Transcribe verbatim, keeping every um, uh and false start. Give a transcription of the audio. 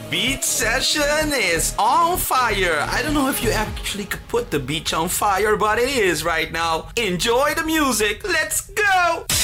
beach session is on fire. I don't know if you actually could put the beach on fire, but it is right now. Enjoy the music. Let's go.